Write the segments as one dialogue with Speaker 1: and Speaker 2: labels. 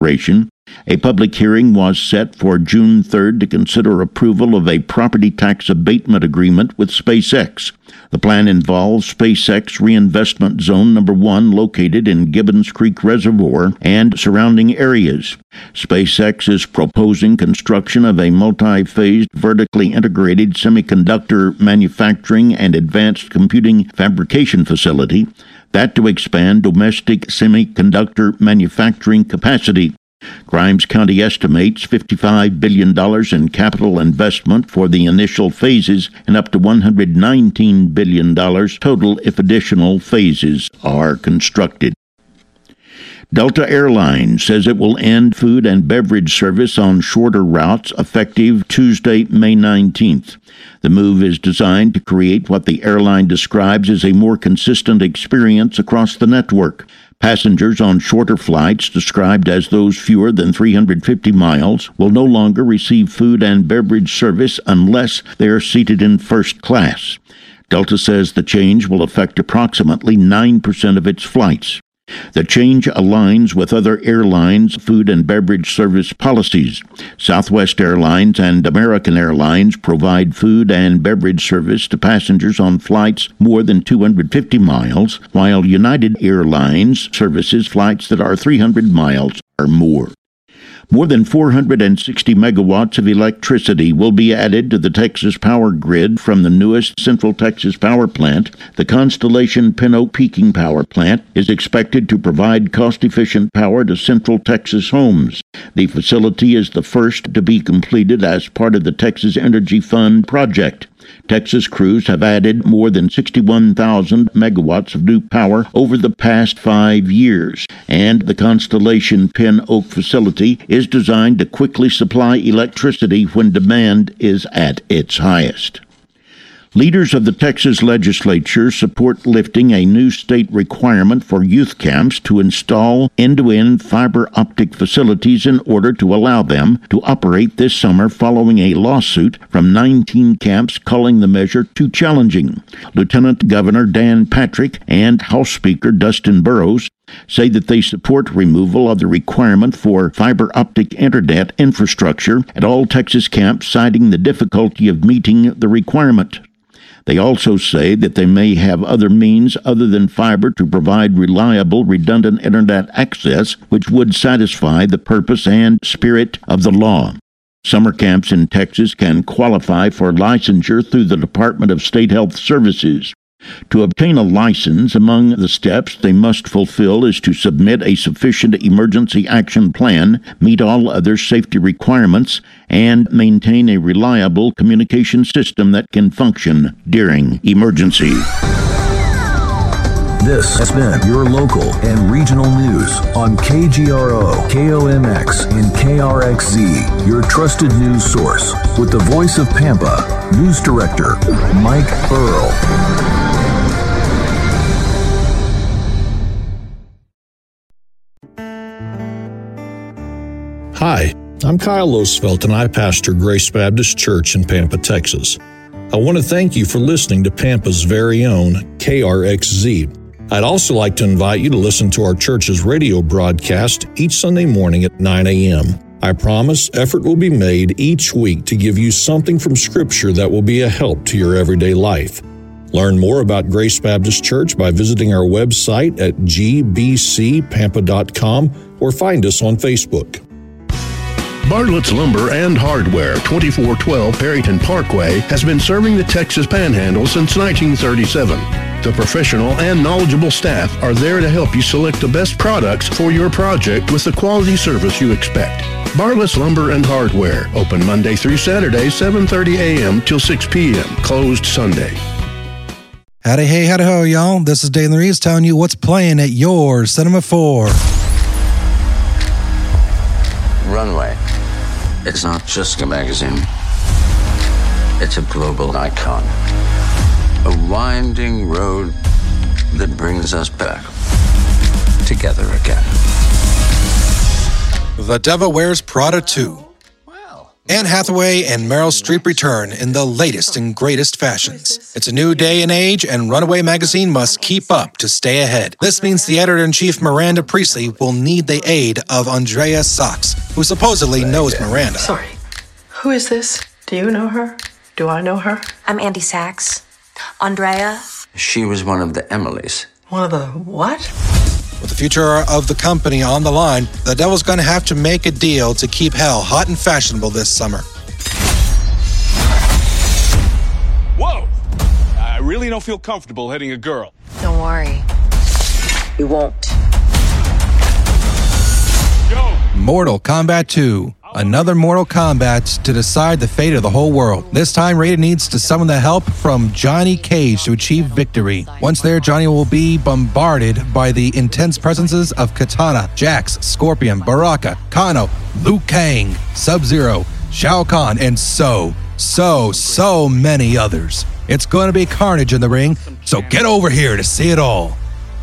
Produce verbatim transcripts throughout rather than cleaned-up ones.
Speaker 1: Corporation. A public hearing was set for June third to consider approval of a property tax abatement agreement with SpaceX. The plan involves SpaceX Reinvestment Zone Number one located in Gibbons Creek Reservoir and surrounding areas. SpaceX is proposing construction of a multi-phased, vertically integrated semiconductor manufacturing and advanced computing fabrication facility, that to expand domestic semiconductor manufacturing capacity. Grimes County estimates fifty-five billion dollars in capital investment for the initial phases and up to one hundred nineteen billion dollars total if additional phases are constructed. Delta Airlines says it will end food and beverage service on shorter routes effective Tuesday, May nineteenth. The move is designed to create what the airline describes as a more consistent experience across the network. Passengers on shorter flights, described as those fewer than three hundred fifty miles, will no longer receive food and beverage service unless they are seated in first class. Delta says the change will affect approximately nine percent of its flights. The change aligns with other airlines' food and beverage service policies. Southwest Airlines and American Airlines provide food and beverage service to passengers on flights more than two hundred fifty miles, while United Airlines services flights that are three hundred miles or more. More than four hundred sixty megawatts of electricity will be added to the Texas power grid from the newest Central Texas Power Plant. The Constellation Pin Oak Peaking Power Plant is expected to provide cost-efficient power to Central Texas homes. The facility is the first to be completed as part of the Texas Energy Fund project. Texas crews have added more than sixty-one thousand megawatts of new power over the past five years, and the Constellation Pin Oak facility is designed to quickly supply electricity when demand is at its highest. Leaders of the Texas legislature support lifting a new state requirement for youth camps to install end-to-end fiber optic facilities in order to allow them to operate this summer following a lawsuit from nineteen camps calling the measure too challenging. Lieutenant Governor Dan Patrick and House Speaker Dustin Burrows say that they support removal of the requirement for fiber optic internet infrastructure at all Texas camps, citing the difficulty of meeting the requirement. They also say that they may have other means other than fiber to provide reliable, redundant internet access, which would satisfy the purpose and spirit of the law. Summer camps in Texas can qualify for licensure through the Department of State Health Services. To obtain a license, among the steps they must fulfill is to submit a sufficient emergency action plan, meet all other safety requirements, and maintain a reliable communication system that can function during emergency.
Speaker 2: This has been your local and regional news on K G R O, K O M X, and K R X Z, your trusted news source. With the voice of Pampa, News Director Mike Earl.
Speaker 3: Hi, I'm Kyle Losfelt, and I pastor Grace Baptist Church in Pampa, Texas. I want to thank you for listening to Pampa's very own K R X Z. I'd also like to invite you to listen to our church's radio broadcast each Sunday morning at nine a.m. I promise effort will be made each week to give you something from Scripture that will be a help to your everyday life. Learn more about Grace Baptist Church by visiting our website at g b c pampa dot com or find us on Facebook.
Speaker 4: Bartlett's Lumber and Hardware, twenty-four twelve Perryton Parkway, has been serving the Texas Panhandle since nineteen thirty-seven. The professional and knowledgeable staff are there to help you select the best products for your project with the quality service you expect. Bartlett's Lumber and Hardware, open Monday through Saturday, seven thirty a.m. till six p.m., closed Sunday.
Speaker 5: Howdy, hey, howdy, ho, y'all. This is Dave Reeves telling you what's playing at your Cinema four.
Speaker 6: Runway. It's not just a magazine. It's a global icon. A winding road that brings us back together again.
Speaker 5: The Devil Wears Prada two.
Speaker 6: Well,
Speaker 5: Anne Hathaway and Meryl Streep return in the latest and greatest fashions. It's a new day and age, and Runaway magazine must keep up to stay ahead. This means the editor-in-chief Miranda Priestley will need the aid of Andrea Sachs, who supposedly knows Miranda.
Speaker 7: Sorry, who is this? Do you know her? Do I know her?
Speaker 8: I'm Andy Sachs. Andrea?
Speaker 6: She was one of the Emilys.
Speaker 7: One of the what?
Speaker 5: With the future of the company on the line, the Devil's going to have to make a deal to keep Hell hot and fashionable this summer.
Speaker 9: Whoa! I really don't feel comfortable hitting a girl.
Speaker 8: Don't worry. You won't.
Speaker 9: Go!
Speaker 5: Mortal Kombat two. Another Mortal Kombat to decide the fate of the whole world. This time, Raiden needs to summon the help from Johnny Cage to achieve victory. Once there, Johnny will be bombarded by the intense presences of Katana, Jax, Scorpion, Baraka, Kano, Liu Kang, Sub-Zero, Shao Kahn, and so, so, so many others. It's going to be carnage in the ring, so get over here to see it all.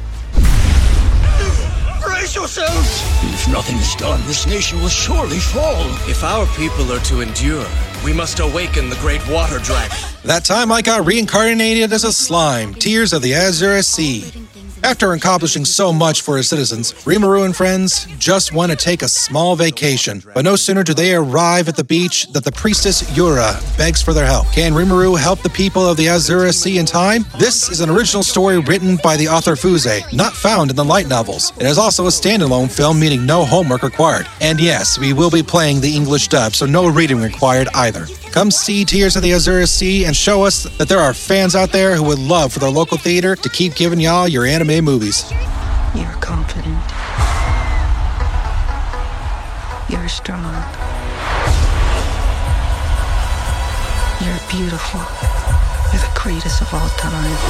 Speaker 10: Brace yourselves! If nothing is done, this nation will surely fall.
Speaker 11: If our people are to endure, we must awaken the great water dragon.
Speaker 5: That time I got reincarnated as a slime, Tears of the Azure Sea. After accomplishing so much for his citizens, Rimuru and friends just want to take a small vacation. But no sooner do they arrive at the beach that the priestess Yura begs for their help. Can Rimuru help the people of the Azure Sea in time? This is an original story written by the author Fuse, not found in the light novels. It is also a standalone film, meaning no homework required. And yes, we will be playing the English dub, so no reading required either. Come see Tears of the Azure Sea and show us that there are fans out there who would love for their local theater to keep giving y'all your anime movies.
Speaker 7: You're confident. You're strong. You're beautiful. You're the greatest of all time.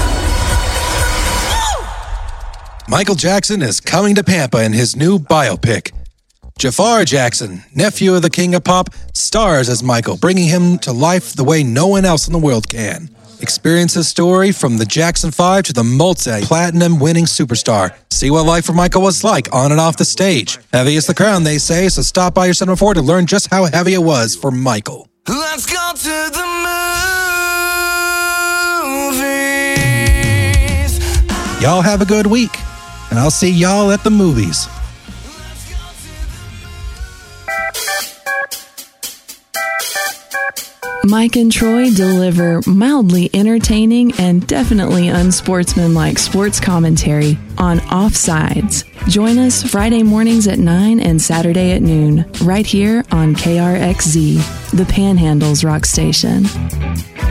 Speaker 5: Michael Jackson is coming to Pampa in his new biopic. Jafar Jackson, nephew of the King of Pop, stars as Michael, bringing him to life the way no one else in the world can. Experience his story from the Jackson five to the multi-platinum winning superstar. See what life for Michael was like on and off the stage. Heavy is the crown, they say, so stop by your Cinema four to learn just how heavy it was for Michael.
Speaker 10: Let's go to the movies.
Speaker 5: Y'all have a good week, and I'll see y'all at the movies.
Speaker 12: Mike and Troy deliver mildly entertaining and definitely unsportsmanlike sports commentary on Offsides. Join us Friday mornings at nine and Saturday at noon, right here on K R X Z, the Panhandle's rock station.